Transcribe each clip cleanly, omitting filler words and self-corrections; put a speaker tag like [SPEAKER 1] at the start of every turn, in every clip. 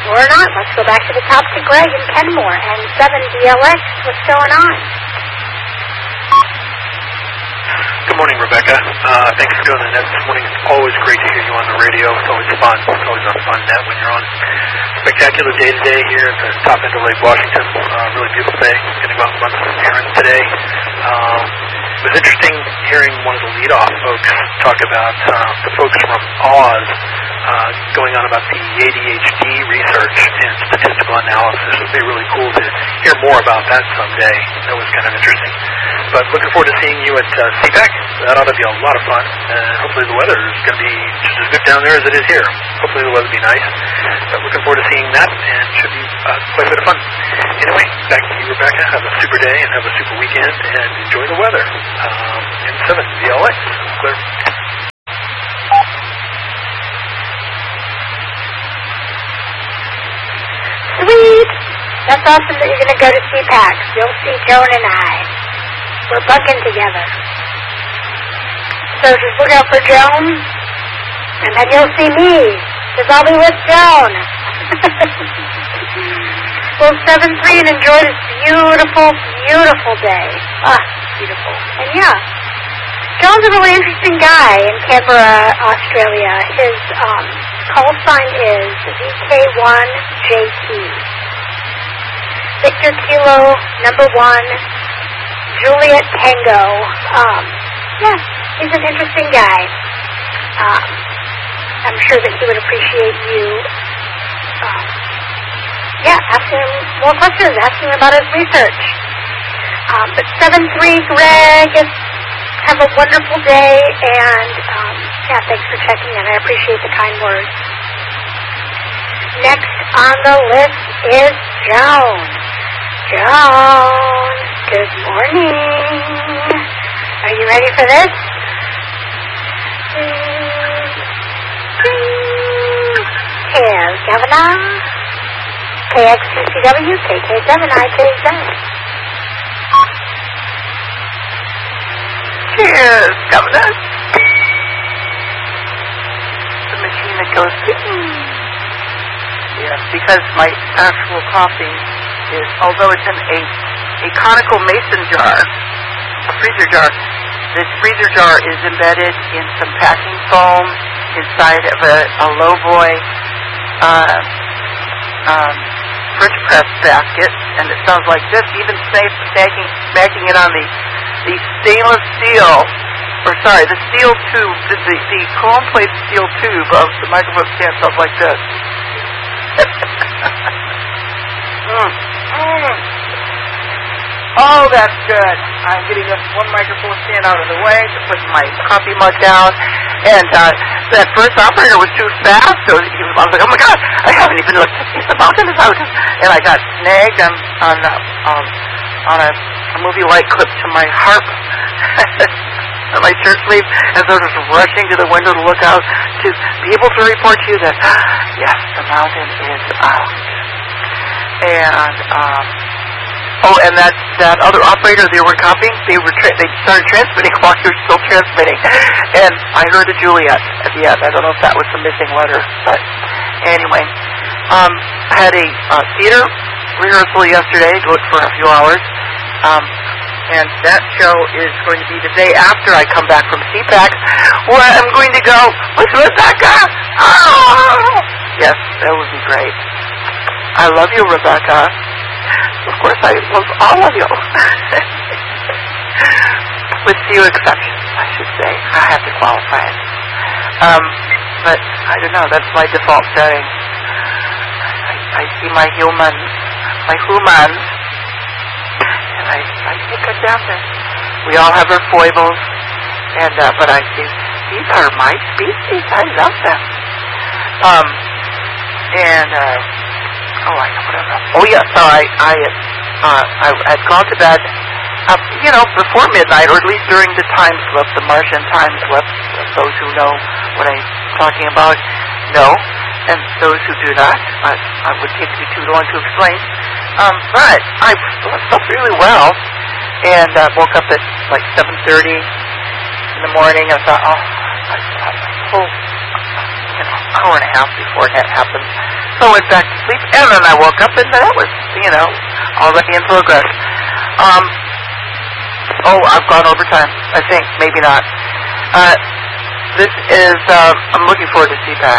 [SPEAKER 1] Or not. Let's go back to the top to Greg and Kenmore and 7 DLX. What's going on?
[SPEAKER 2] Good morning, Rebecca. Thanks for doing the net this morning. It's always great to hear you on the radio. It's always fun. It's always on Fun Net when you're on. Spectacular day today here at the top end of Lake Washington. Really beautiful day. Going to go out and run some errands today. It was interesting hearing one of the lead-off folks talk about the folks from Oz going on about the ADHD research and statistical analysis. It would be really cool to hear more about that someday. That was kind of interesting. But looking forward to seeing you at CPAC. That ought to be a lot of fun. Hopefully the weather is going to be just as good down there as it is here. Hopefully the weather will be nice. But looking forward to seeing that, and it should be quite a bit of fun. Anyway, back to you, Rebecca. Have a super day and have a super weekend, and enjoy the weather. In 7 VLX. Clear.
[SPEAKER 1] Sweet! That's awesome that you're going to go to CPAC. You'll see Joan and I. We're bucking together. So just look out for Joan, and then you'll see me, because I'll be with Joan. Well, 7-3 and enjoy this beautiful, beautiful day. Beautiful. And yeah, John's a really interesting guy in Canberra, Australia. His call sign is VK1JT. Victor Kilo, number 1, Juliet Tango. Yeah, he's an interesting guy. I'm sure that he would appreciate you asking him more questions, asking him about his research. But 7-3, Greg, have a wonderful day, and thanks for checking in. I appreciate the kind words. Next on the list is Joan. Joan, good morning. Are you ready for this? Here's Governor. KX2CW, KK7IKZ.
[SPEAKER 3] Cheers, Governor. The machine that goes ding. Yes, because my actual coffee is, although it's in a conical mason jar, a freezer jar, this freezer jar is embedded in some packing foam inside of a lowboy French press basket, and it sounds like this. Even smacking it on the stainless steel, the steel tube, the chrome plate steel tube of the microphone stand sounds like this. Oh, that's good. I'm getting this one microphone stand out of the way to put my coffee mug down. And that first operator was too fast, so I was like, oh my God, I haven't even looked to see if the mountain is out. And I got snagged on a movie light clip to my harp on my shirt sleeve, and so I was rushing to the window to look out to be able to report to you that, yes, the mountain is out. And and that other operator they were copying, they started transmitting while they're still transmitting. And I heard a Juliet at the end. I don't know if that was the missing letter, but anyway. Had a theater rehearsal yesterday, go for a few hours. And that show is going to be the day after I come back from CPAC, where I'm going to go with Rebecca. Oh! Yes, that would be great. I love you, Rebecca. Of course, I love all of you. With few exceptions, I should say. I have to qualify it. But I don't know. That's my default setting. I see my humans, and I think I got them. We all have our foibles, and but I see these are my species. I love them. Oh, I know what I love. Oh, yes. So I'd gone to bed, before midnight, or at least during the time slip, the Martian time slip. Those who know what I'm talking about know, and those who do not, I would take me too long to explain. But I slept really well, and woke up at like 7:30 in the morning. I thought, I slept a whole hour and a half before that happened. So I went back to sleep, and then I woke up, and that was, already in progress. I've gone over time. I think, maybe not. This is, I'm looking forward to CPAC.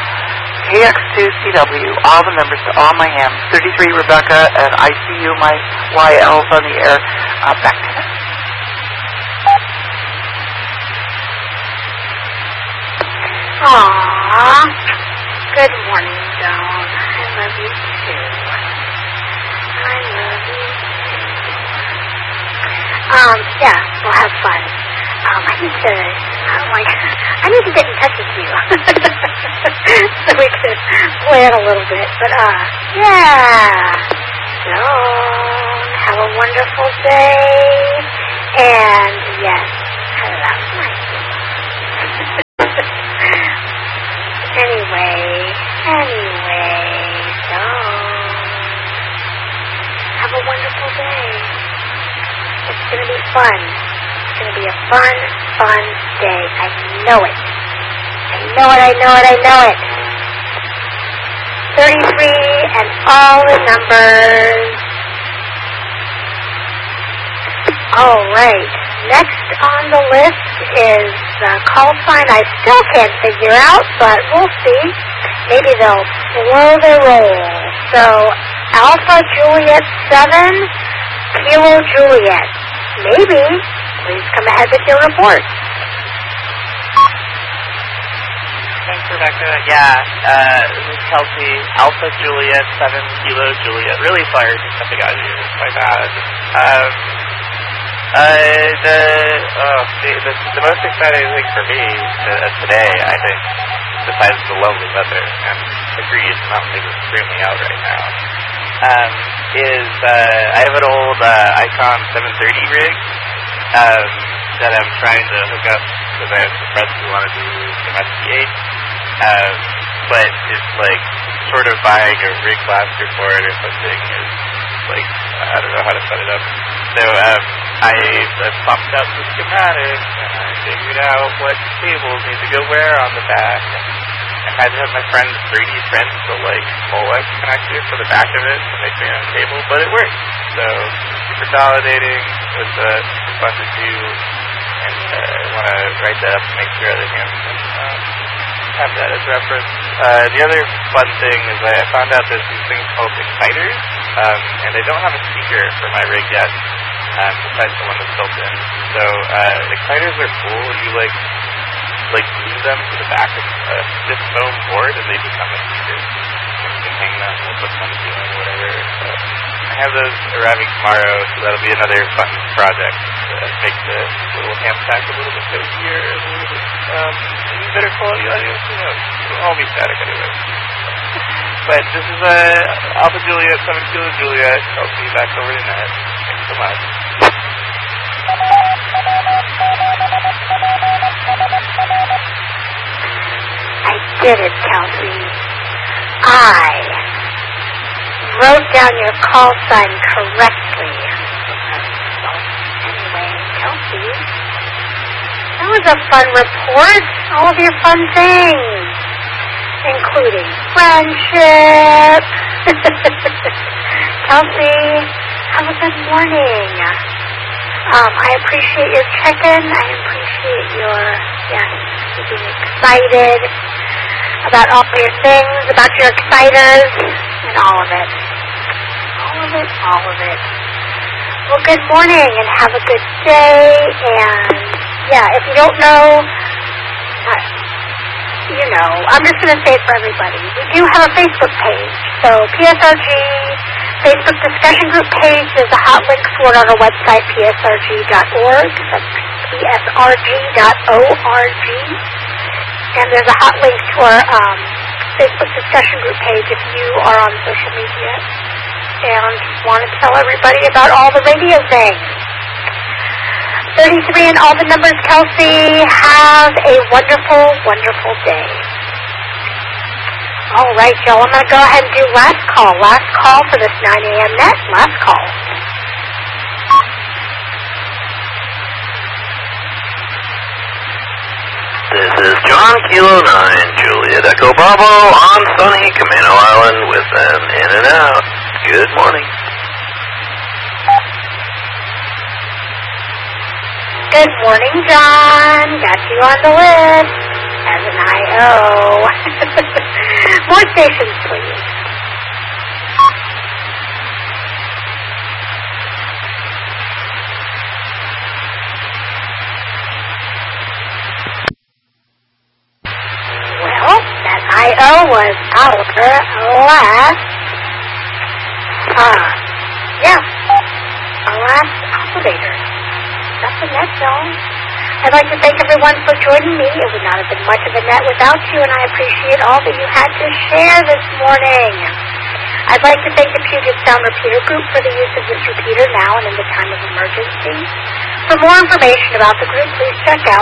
[SPEAKER 3] KX2CW, all the numbers to all my hams. 33 Rebecca, and I see you, my YLs on the air. Back to you.
[SPEAKER 1] Aww. Good morning, Dawn. I love you too. I love you too. Yeah, we'll have fun. I need to get in touch with you so we can plan a little bit. But yeah. So have a wonderful day. And yes, I love my Anyway, so have a wonderful day. It's going to be fun. It's going to be a fun day. I know it. I know it. 33 and all the numbers. All right. Next on the list is the call sign I still can't figure out, but we'll see. Maybe they'll slow their roll. So, Alpha Juliet 7, Kilo Juliet. Maybe. Please come ahead with your report.
[SPEAKER 4] Thanks, Rebecca. Yeah, this is Kelsey. Alpha Juliet 7, Kilo Juliet. Really sorry for stepping out of you. It's my bad. The most exciting thing for me today, I think, besides the lovely weather, and agreed, mountain is extremely out right now, is I have an old Icon 730 rig that I'm trying to hook up because I have some friends who want to do some SPH, but it's like sort of buying a rig blaster for it or something is like, I don't know how to set it up. So I've popped out the schematics and I figured out what cables need to go where on the back. I had to have my friend's 3D print the like Molex connector for the back of it to make my own cable, but it worked. So super validating. It was fun to do, and I want to write that up to make sure that him have that as reference. The other fun thing is I found out there's these things called exciters, and they don't have a speaker for my rig yet, besides the one that's built in. So exciters are cool. You like glue them to the back of a stiff foam board, and they become a speaker. You can hang them with what's on the ceiling, whatever. So I have those arriving tomorrow, so that'll be another fun project to make the little ham pack a little bit cozier, a little bit better quality audio. Who knows? It'll all be static anyway. But this is Alpha Juliet, 7 Kilo Juliet. I'll see you back over to net. Thanks so much.
[SPEAKER 1] I did it, Kelsey. I wrote down your call sign correctly. Anyway, Kelsey, that was a fun report. All of your fun things, including friendship. Kelsey, have a good morning. I appreciate your check-in. I appreciate your, being excited about all your things, about your exciters, and all of it. All of it. Well, good morning, and have a good day, and, if you don't know, I'm just going to say it for everybody. We do have a Facebook page, so PSRG Facebook discussion group page. There's a hot link for it on our website, psrg.org. That's psrg.org. And there's a hot link to our Facebook discussion group page if you are on social media and want to tell everybody about all the radio things. 33 and all the numbers, Kelsey. Have a wonderful, wonderful day. All right, y'all. I'm going to go ahead and do last call. Last call for this 9 a.m. net. Last call.
[SPEAKER 5] This is John Kilo 9, Juliet Echo Bravo on sunny Camino Island with an in and out. Good morning.
[SPEAKER 1] Good morning, John. Got you on the list as an I.O. More stations, please. Well, that I.O. was our last, our last operator. Nothing net, y'all. I'd like to thank everyone for joining me. It would not have been much of a net without you, and I appreciate all that you had to share this morning. I'd like to thank the Puget Sound Repeater Group for the use of this repeater now and in the time of emergency. For more information about the group, please check out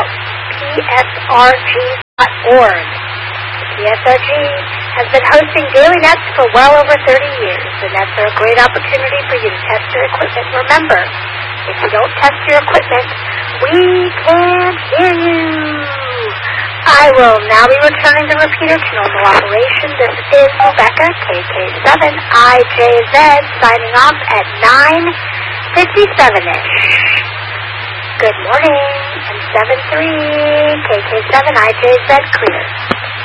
[SPEAKER 1] psrg.org. PSRG has been hosting daily nets for well over 30 years. The nets are a great opportunity for you to test your equipment. Remember, if you don't test your equipment, we can't hear you. I will now be returning the repeater to normal operation. This is Rebecca, KK7IJZ, signing off at 9:57-ish. Good morning, and 7-3, KK7IJZ clear.